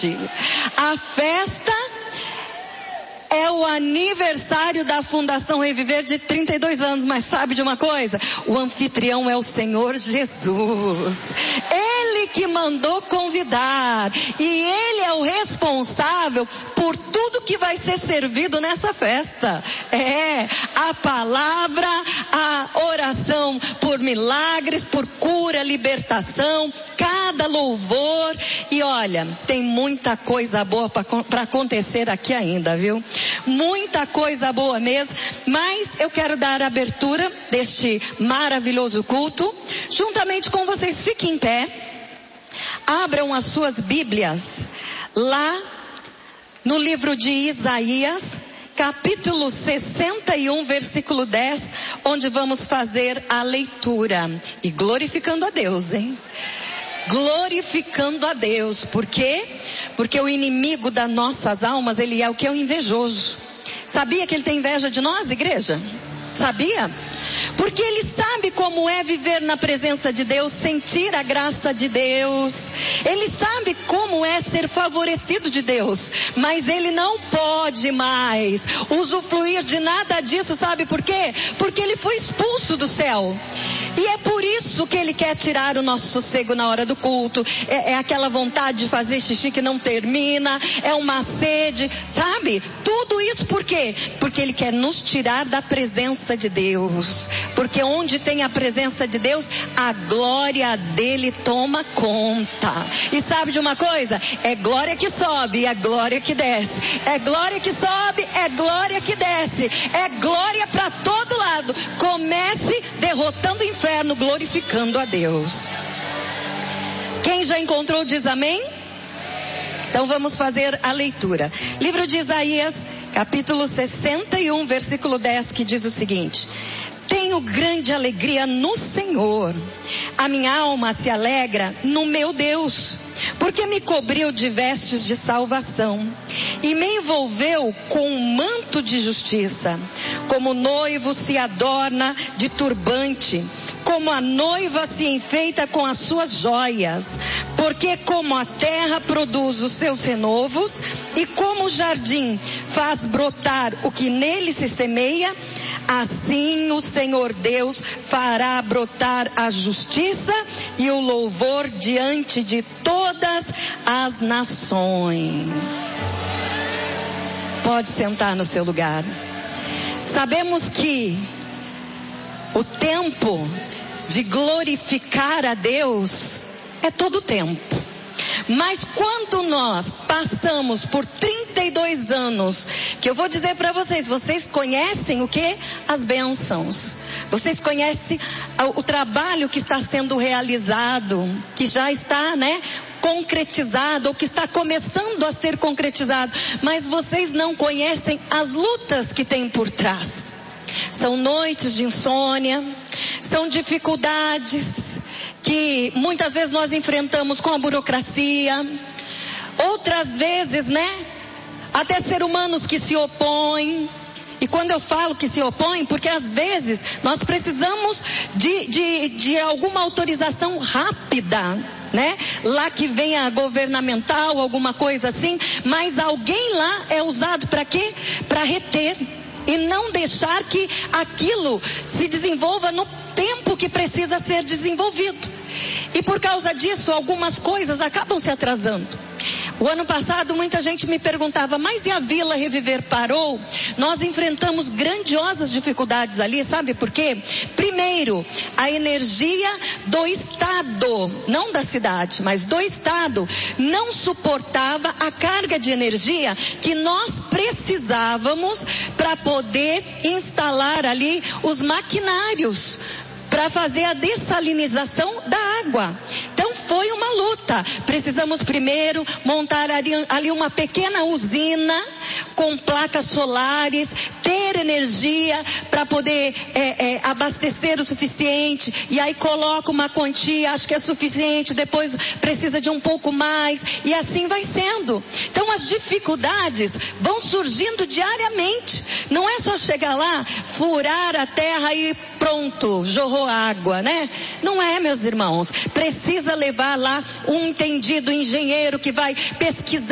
verdade. A festa é o aniversário da Fundação Reviver de 32 anos, mas sabe de uma coisa? O anfitrião é o Senhor Jesus. Ele que mandou convidar, e Ele é o responsável por tudo que vai ser servido nessa festa. A palavra, a oração por milagres, por cura, libertação, cada louvor. E olha, tem muita coisa boa para acontecer aqui ainda, viu? Muita coisa boa mesmo, mas eu quero dar a abertura deste maravilhoso culto, juntamente com vocês. Fiquem em pé, abram as suas Bíblias, lá no livro de Isaías, capítulo 61, versículo 10, onde vamos fazer a leitura, e glorificando a Deus, hein? Glorificando a Deus. Por quê? Porque o inimigo das nossas almas, ele é o que? É o invejoso. Sabia que ele tem inveja de nós, igreja? Sabia? Porque ele sabe como é viver na presença de Deus, sentir a graça de Deus. Ele sabe como é ser favorecido de Deus, mas ele não pode mais usufruir de nada disso. Sabe por quê? Porque ele foi expulso do céu. E é por isso que ele quer tirar o nosso sossego na hora do culto. É aquela vontade de fazer xixi que não termina, é uma sede, sabe? Tudo isso por quê? Porque ele quer nos tirar da presença de Deus. Porque onde tem a presença de Deus, a glória dele toma conta. E sabe de uma coisa? É glória que sobe e é glória que desce. É glória que sobe, é glória que desce. É glória para todo lado. Comece derrotando o inferno, glorificando a Deus. Quem já encontrou diz amém? Então vamos fazer a leitura. Livro de Isaías, capítulo 61, versículo 10, que diz o seguinte: tenho grande alegria no Senhor, a minha alma se alegra no meu Deus, porque me cobriu de vestes de salvação e me envolveu com um manto de justiça, como o noivo se adorna de turbante, como a noiva se enfeita com as suas joias. Porque como a terra produz os seus renovos, e como o jardim faz brotar o que nele se semeia, assim o Senhor Deus fará brotar a justiça e o louvor diante de todas as nações. Pode sentar no seu lugar. Sabemos que o tempo de glorificar a Deus é todo o tempo. Mas quando nós passamos por 32 anos, que eu vou dizer para vocês, vocês conhecem o que? As bênçãos. Vocês conhecem o trabalho que está sendo realizado, que já está, concretizado, ou que está começando a ser concretizado. Mas vocês não conhecem as lutas que tem por trás. São noites de insônia, são dificuldades que muitas vezes nós enfrentamos com a burocracia, outras vezes, até seres humanos que se opõem. E quando eu falo que se opõem, porque às vezes nós precisamos de alguma autorização rápida, lá que vem a governamental, alguma coisa assim, mas alguém lá é usado para quê? Para reter. E não deixar que aquilo se desenvolva no tempo que precisa ser desenvolvido. E por causa disso, algumas coisas acabam se atrasando. O ano passado, muita gente me perguntava, mas e a Vila Reviver parou? Nós enfrentamos grandiosas dificuldades ali, sabe por quê? Primeiro, a energia do Estado, não da cidade, mas do Estado, não suportava a carga de energia que nós precisávamos para poder instalar ali os maquinários para fazer a dessalinização da água. Então foi uma luta. Precisamos primeiro montar ali uma pequena usina com placas solares, ter energia para poder abastecer o suficiente, e aí coloca uma quantia, acho que é suficiente, depois precisa de um pouco mais, e assim vai sendo. Então as dificuldades vão surgindo diariamente. Não é só chegar lá, furar a terra e pronto, jorrou água, Não é, meus irmãos. Precisa levar lá um entendido engenheiro que vai pesquisar